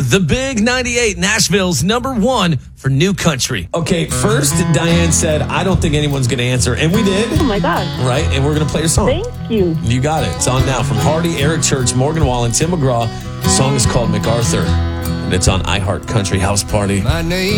The Big 98, Nashville's number one for new country. Okay, first, Diane said, I don't think anyone's going to answer. And we did. Oh, my God. Right? And we're going to play your song. Thank you. You got it. It's on now from Hardy, Eric Church, Morgan Wallen, Tim McGraw. The song is called MacArthur. And it's on iHeart Country House Party. My name